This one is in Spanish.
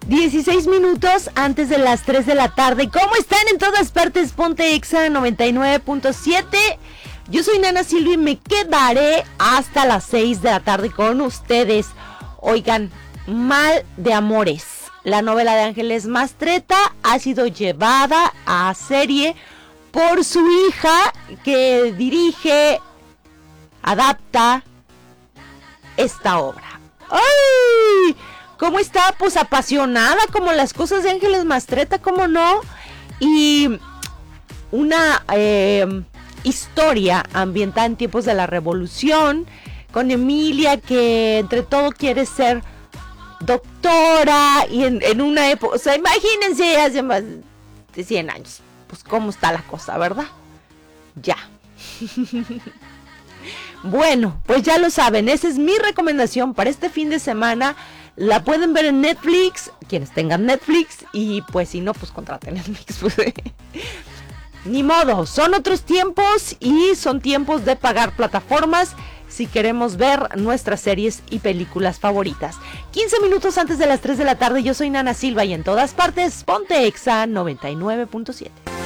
16 minutos antes de las 3 de la tarde. ¿Cómo están en todas partes? Ponte Exa 99.7. Yo soy Nana Silva y me quedaré hasta las 6 de la tarde con ustedes. Oigan, Mal de Amores, la novela de Ángeles Mastretta, ha sido llevada a serie por su hija, que dirige, adapta esta obra. ¡Ay! ¿Cómo está? Pues apasionada como las cosas de Ángeles Mastretta, ¿cómo no? Y una historia ambientada en tiempos de la Revolución, con Emilia, que entre todo quiere ser doctora, y en una época, o sea, imagínense, hace más de 100 años, pues cómo está la cosa, ¿verdad? Ya. Bueno, pues ya lo saben, esa es mi recomendación para este fin de semana. La pueden ver en Netflix, quienes tengan Netflix, y pues si no, pues contraten Netflix. Pues, ni modo, son otros tiempos y son tiempos de pagar plataformas si queremos ver nuestras series y películas favoritas. 15 minutos antes de las 3 de la tarde, yo soy Nana Silva y en todas partes, ponte Exa 99.7.